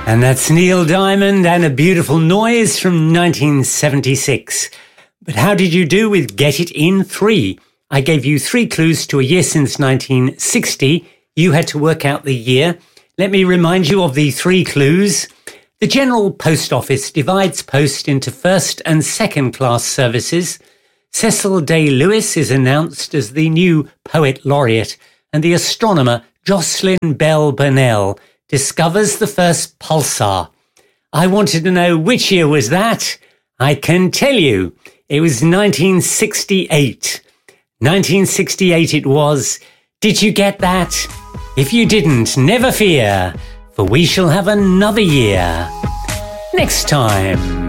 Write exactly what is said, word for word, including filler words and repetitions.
And that's Neil Diamond and A Beautiful Noise from nineteen seventy-six. But how did you do with Get It In three? I gave you three clues to a year since nineteen sixty. You had to work out the year. Let me remind you of the three clues. The General Post Office divides post into first and second class services. Cecil Day-Lewis is announced as the new Poet Laureate, and the astronomer Jocelyn Bell Burnell discovers the first pulsar. I wanted to know which year was that. I can tell you, it was nineteen sixty-eight. nineteen sixty-eight it was. Did you get that? If you didn't, never fear, for we shall have another year next time.